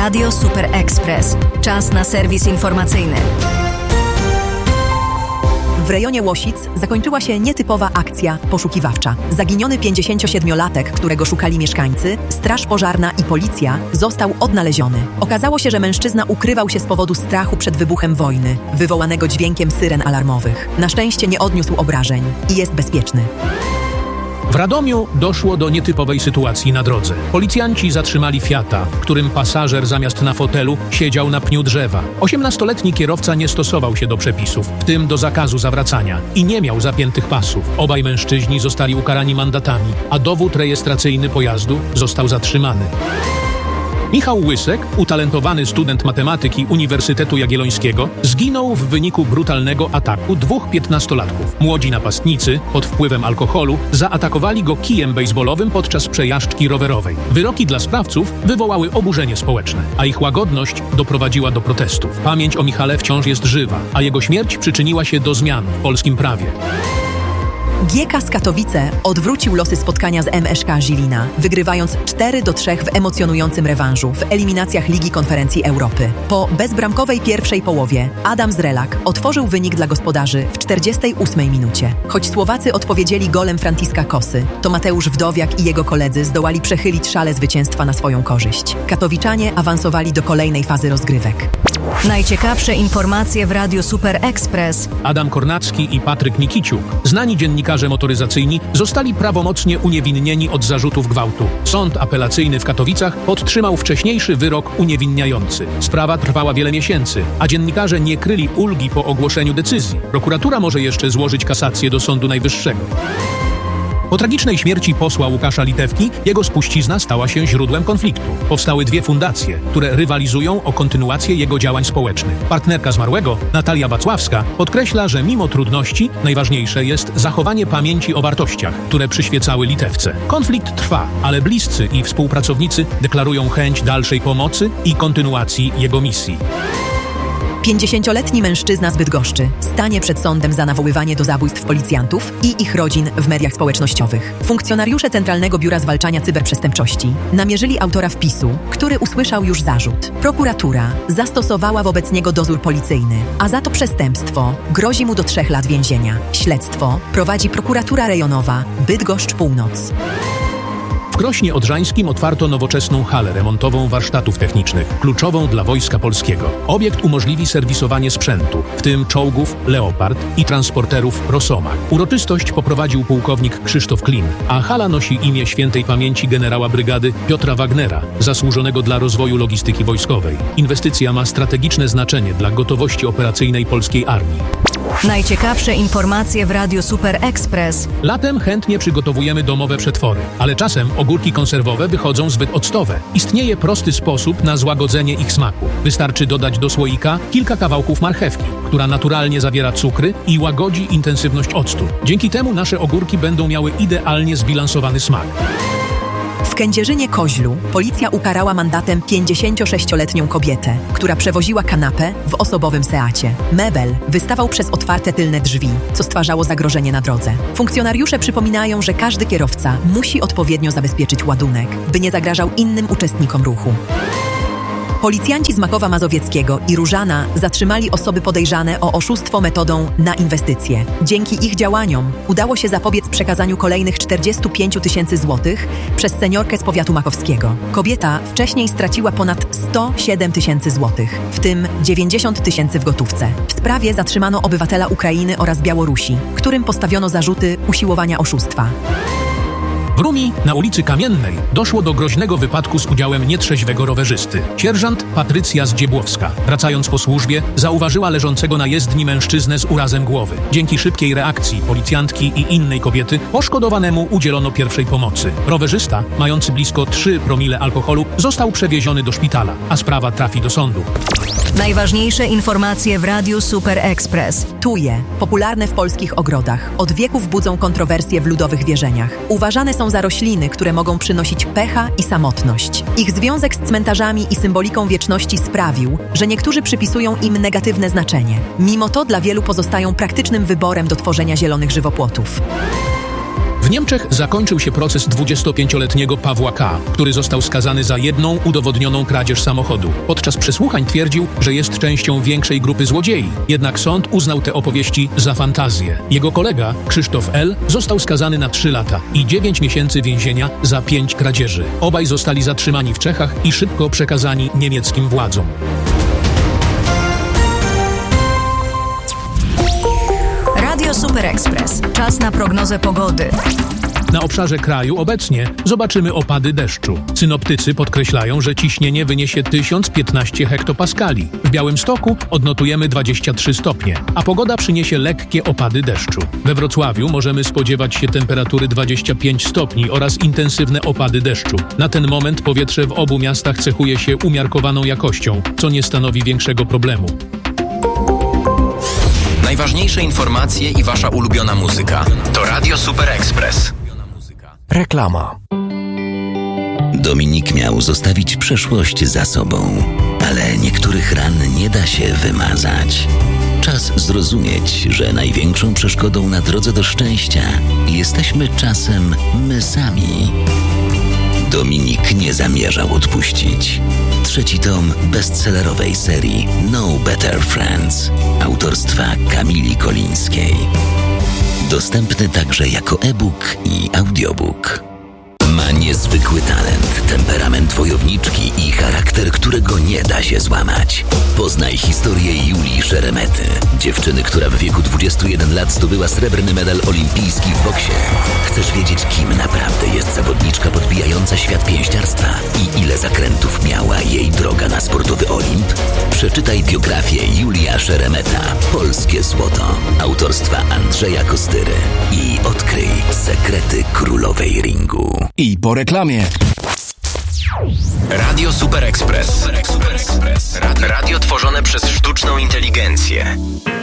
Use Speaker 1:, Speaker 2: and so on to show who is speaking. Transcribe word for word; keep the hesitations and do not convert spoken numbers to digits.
Speaker 1: Radio Super Express. Czas na serwis informacyjny.
Speaker 2: W rejonie Łosic zakończyła się nietypowa akcja poszukiwawcza. Zaginiony pięćdziesięciosiedmiolatek, którego szukali mieszkańcy, straż pożarna i policja, został odnaleziony. Okazało się, że mężczyzna ukrywał się z powodu strachu przed wybuchem wojny, wywołanego dźwiękiem syren alarmowych. Na szczęście nie odniósł obrażeń i jest bezpieczny.
Speaker 3: W Radomiu doszło do nietypowej sytuacji na drodze. Policjanci zatrzymali Fiata, w którym pasażer zamiast na fotelu siedział na pniu drzewa. osiemnastoletni kierowca nie stosował się do przepisów, w tym do zakazu zawracania, i nie miał zapiętych pasów. Obaj mężczyźni zostali ukarani mandatami, a dowód rejestracyjny pojazdu został zatrzymany. Michał Łysek, utalentowany student matematyki Uniwersytetu Jagiellońskiego, zginął w wyniku brutalnego ataku dwóch piętnastolatków. Młodzi napastnicy, pod wpływem alkoholu, zaatakowali go kijem bejsbolowym podczas przejażdżki rowerowej. Wyroki dla sprawców wywołały oburzenie społeczne, a ich łagodność doprowadziła do protestów. Pamięć o Michale wciąż jest żywa, a jego śmierć przyczyniła się do zmian w polskim prawie.
Speaker 2: G K z Katowice odwrócił losy spotkania z M Sz K Żilina, wygrywając cztery do trzech w emocjonującym rewanżu w eliminacjach Ligi Konferencji Europy. Po bezbramkowej pierwszej połowie Adam Zrelak otworzył wynik dla gospodarzy w czterdziestej ósmej minucie. Choć Słowacy odpowiedzieli golem Franciska Kosy, to Mateusz Wdowiak i jego koledzy zdołali przechylić szale zwycięstwa na swoją korzyść. Katowiczanie awansowali do kolejnej fazy rozgrywek.
Speaker 1: Najciekawsze informacje w Radiu Super Express.
Speaker 3: Adam Kornacki i Patryk Nikiciuk, znani dziennikarze motoryzacyjni, zostali prawomocnie uniewinnieni od zarzutów gwałtu. Sąd apelacyjny w Katowicach podtrzymał wcześniejszy wyrok uniewinniający. Sprawa trwała wiele miesięcy, a dziennikarze nie kryli ulgi po ogłoszeniu decyzji. Prokuratura może jeszcze złożyć kasację do Sądu Najwyższego. Po tragicznej śmierci posła Łukasza Litewki jego spuścizna stała się źródłem konfliktu. Powstały dwie fundacje, które rywalizują o kontynuację jego działań społecznych. Partnerka zmarłego, Natalia Wacławska, podkreśla, że mimo trudności najważniejsze jest zachowanie pamięci o wartościach, które przyświecały Litewce. Konflikt trwa, ale bliscy i współpracownicy deklarują chęć dalszej pomocy i kontynuacji jego misji.
Speaker 2: pięćdziesięcioletni mężczyzna z Bydgoszczy stanie przed sądem za nawoływanie do zabójstw policjantów i ich rodzin w mediach społecznościowych. Funkcjonariusze Centralnego Biura Zwalczania Cyberprzestępczości namierzyli autora wpisu, który usłyszał już zarzut. Prokuratura zastosowała wobec niego dozór policyjny, a za to przestępstwo grozi mu do trzech lat więzienia. Śledztwo prowadzi prokuratura rejonowa Bydgoszcz Północ.
Speaker 3: W Krośnie Odrzańskim otwarto nowoczesną halę remontową warsztatów technicznych, kluczową dla Wojska Polskiego. Obiekt umożliwi serwisowanie sprzętu, w tym czołgów Leopard i transporterów Rosomach. Uroczystość poprowadził pułkownik Krzysztof Klin, a hala nosi imię świętej pamięci generała brygady Piotra Wagnera, zasłużonego dla rozwoju logistyki wojskowej. Inwestycja ma strategiczne znaczenie dla gotowości operacyjnej polskiej armii.
Speaker 1: Najciekawsze informacje w Radiu Super Express.
Speaker 3: Latem chętnie przygotowujemy domowe przetwory, ale czasem ogórki konserwowe wychodzą zbyt octowe. Istnieje prosty sposób na złagodzenie ich smaku. Wystarczy dodać do słoika kilka kawałków marchewki, która naturalnie zawiera cukry i łagodzi intensywność octu. Dzięki temu nasze ogórki będą miały idealnie zbilansowany smak.
Speaker 2: W Kędzierzynie-Koźlu policja ukarała mandatem pięćdziesięciosześcioletnią kobietę, która przewoziła kanapę w osobowym Seacie. Mebel wystawał przez otwarte tylne drzwi, co stwarzało zagrożenie na drodze. Funkcjonariusze przypominają, że każdy kierowca musi odpowiednio zabezpieczyć ładunek, by nie zagrażał innym uczestnikom ruchu. Policjanci z Makowa Mazowieckiego i Różana zatrzymali osoby podejrzane o oszustwo metodą na inwestycje. Dzięki ich działaniom udało się zapobiec przekazaniu kolejnych czterdziestu pięciu tysięcy złotych przez seniorkę z powiatu makowskiego. Kobieta wcześniej straciła ponad sto siedem tysięcy złotych, w tym dziewięćdziesiąt tysięcy w gotówce. W sprawie zatrzymano obywatela Ukrainy oraz Białorusi, którym postawiono zarzuty usiłowania oszustwa.
Speaker 3: W Rumi, na ulicy Kamiennej, doszło do groźnego wypadku z udziałem nietrzeźwego rowerzysty. Sierżant Patrycja Zdziebłowska, wracając po służbie, zauważyła leżącego na jezdni mężczyznę z urazem głowy. Dzięki szybkiej reakcji policjantki i innej kobiety poszkodowanemu udzielono pierwszej pomocy. Rowerzysta, mający blisko trzy promile alkoholu, został przewieziony do szpitala, a sprawa trafi do sądu.
Speaker 1: Najważniejsze informacje w Radiu Super Express.
Speaker 2: Tuje, popularne w polskich ogrodach, od wieków budzą kontrowersje w ludowych wierzeniach. Uważane są za rośliny, które mogą przynosić pecha i samotność. Ich związek z cmentarzami i symboliką wieczności sprawił, że niektórzy przypisują im negatywne znaczenie. Mimo to dla wielu pozostają praktycznym wyborem do tworzenia zielonych żywopłotów.
Speaker 3: W Niemczech zakończył się proces dwudziestopięcioletniego Pawła K., który został skazany za jedną udowodnioną kradzież samochodu. Podczas przesłuchań twierdził, że jest częścią większej grupy złodziei. Jednak sąd uznał te opowieści za fantazję. Jego kolega, Krzysztof L., został skazany na trzy lata i dziewięć miesięcy więzienia za pięć kradzieży. Obaj zostali zatrzymani w Czechach i szybko przekazani niemieckim władzom.
Speaker 1: Radio Super Express. Czas na prognozę pogody.
Speaker 3: Na obszarze kraju obecnie zobaczymy opady deszczu. Synoptycy podkreślają, że ciśnienie wyniesie tysiąc piętnaście hektopaskali. W Białymstoku odnotujemy dwadzieścia trzy stopnie, a pogoda przyniesie lekkie opady deszczu. We Wrocławiu możemy spodziewać się temperatury dwadzieścia pięć stopni oraz intensywne opady deszczu. Na ten moment powietrze w obu miastach cechuje się umiarkowaną jakością, co nie stanowi większego problemu.
Speaker 4: Najważniejsze informacje i wasza ulubiona muzyka to Radio Super Express.
Speaker 5: Reklama.
Speaker 6: Dominik miał zostawić przeszłość za sobą, ale niektórych ran nie da się wymazać. Czas zrozumieć, że największą przeszkodą na drodze do szczęścia jesteśmy czasem my sami. Dominik nie zamierzał odpuścić. Trzeci tom bestsellerowej serii No Better Friends autorstwa Kamili Kolińskiej. Dostępny także jako e-book i audiobook. Ma niezwykły talent, temperament wojowniczki i charakter, którego nie da się złamać. Poznaj historię Julii Szeremety, dziewczyny, która w wieku dwudziestu jeden lat zdobyła srebrny medal olimpijski w boksie. Chcesz wiedzieć, kim naprawdę jest zawodniczka podbijająca świat pięściarstwa i ile zakrętów miała jej droga na sportowy Olimp? Przeczytaj biografię Julia Szeremeta, Polskie Złoto, autorstwa Andrzeja Kostyry i odkryj sekrety królowej ringu.
Speaker 5: I po reklamie.
Speaker 4: Radio Super Express. Radio tworzone przez sztuczną inteligencję.